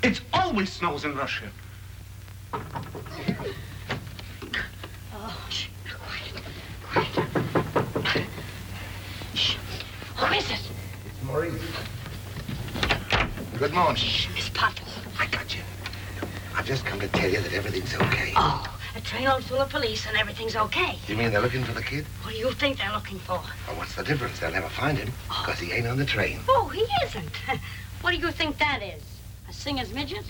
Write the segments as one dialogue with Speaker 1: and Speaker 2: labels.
Speaker 1: It always snows in Russia.
Speaker 2: Oh, shh. Quiet. Shh. Who is it?
Speaker 3: It's Maurice. Good morning.
Speaker 2: Shh, Miss Pottle.
Speaker 3: I got you. I've just come to tell you that everything's okay.
Speaker 2: Oh, a train all full of police and everything's okay.
Speaker 3: You mean they're looking for the kid?
Speaker 2: What do you think they're looking for?
Speaker 3: Well, what's the difference? They'll never find him, because he ain't on the train.
Speaker 2: Oh, he isn't. What do you think that is? A singer's midget?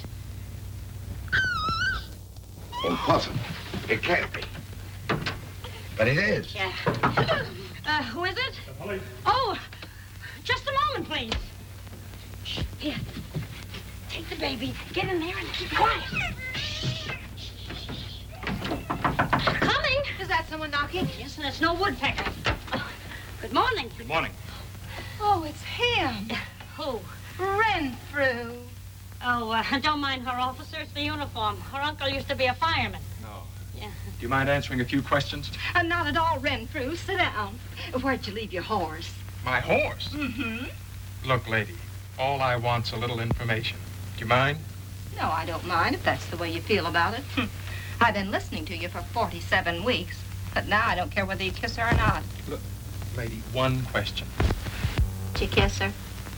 Speaker 3: Impossible. It can't be. But it is.
Speaker 2: Yeah. Who is it?
Speaker 1: The police.
Speaker 2: Oh, just a moment, please. Shh, here. Take the baby, get in there and keep quiet. Coming.
Speaker 4: Is that someone knocking?
Speaker 2: Yes, and it's no woodpecker. Good morning.
Speaker 1: Good morning.
Speaker 4: Oh, it's him.
Speaker 2: Who?
Speaker 4: Renfrew.
Speaker 2: Oh, don't mind her, officer. It's the uniform. Her uncle used to be a fireman.
Speaker 1: No.
Speaker 2: Yeah.
Speaker 1: Do you mind answering a few questions?
Speaker 4: Not at all, Renfrew. Sit down. Where'd you leave your horse?
Speaker 1: My horse?
Speaker 4: Mm-hmm.
Speaker 1: Look, lady, all I want's a little information. Do you mind?
Speaker 4: No, I don't mind if that's the way you feel about it. I've been listening to you for 47 weeks, but now I don't care whether you kiss her or not.
Speaker 1: Look, lady, one question.
Speaker 4: Did you kiss her?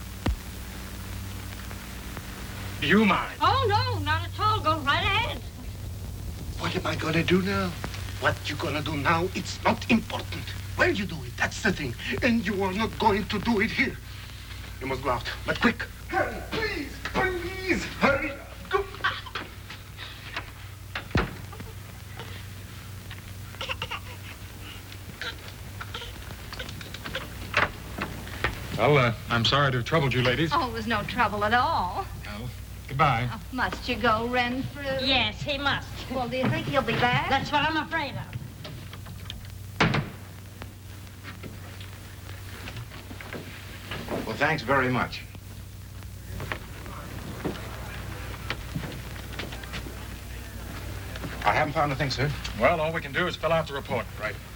Speaker 1: Do you mind?
Speaker 2: Oh, no, not at all. Go right ahead.
Speaker 3: What am I gonna do now?
Speaker 1: What you gonna do now, it's not important. Where you do it, that's the thing. And you are not going to do it here. You must go out, but quick.
Speaker 3: Hurry, please, please, hurry. Go.
Speaker 1: Well, I'm sorry to have troubled you, ladies.
Speaker 4: Oh, it was no trouble at all.
Speaker 1: Well, goodbye.
Speaker 4: Oh, must you go, Renfrew?
Speaker 2: Yes, he must.
Speaker 4: Well, do you think he'll be back?
Speaker 2: That's what I'm afraid of.
Speaker 3: Well, thanks very much. I haven't found a thing, sir.
Speaker 1: Well, all we can do is fill out the report, right?